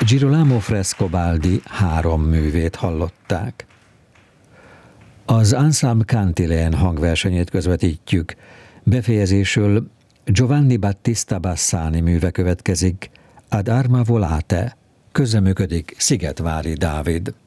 Girolamo Frescobaldi 3 művét hallották. Az Ensemble Cantilene hangversenyét közvetítjük. Befejezésül Giovanni Battista Bassani műve következik, Ad Arma Volate, közreműködik Szigetvári Dávid.